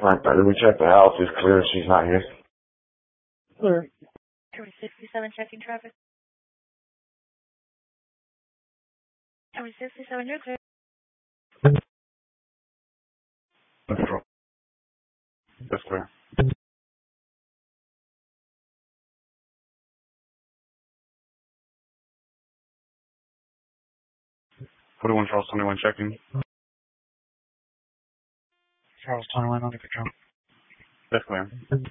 Right, better we check the house. It's clear she's not here. Clear. 67 checking traffic. 67, you're clear. Control. That's clear. 41 Charles 21 checking. Charles 21 under control. That's clear.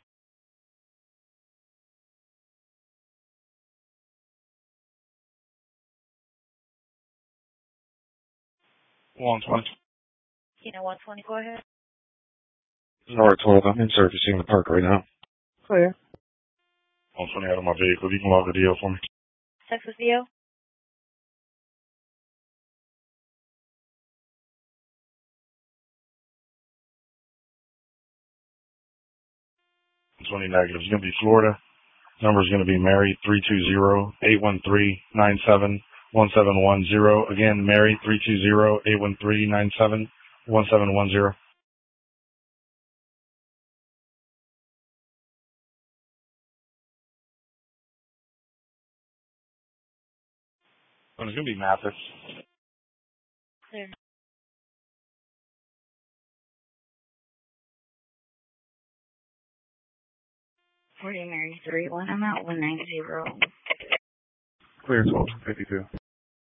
120. 120, go ahead. Nora 12, I'm in servicing the park right now. Clear. 120 out of my vehicle. You can log the deal for me. Texas VO. 20 negative. It's going to be Florida. Number's going to be Mary 320-813-971710. Again, Mary 320-813-971710. And it's going to be Mathis. Clear. 40 Mary 31. I'm at 190. Clear 1252.